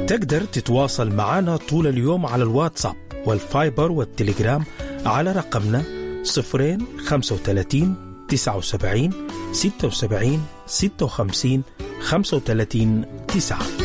تقدر تتواصل معنا طول اليوم على الواتساب والفايبر والتليجرام على رقمنا 035 79 76 56 35 9.